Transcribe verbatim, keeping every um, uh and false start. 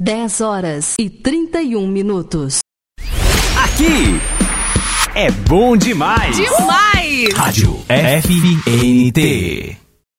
dez horas e trinta e um minutos. Aqui é bom demais. Demais! Rádio F N T.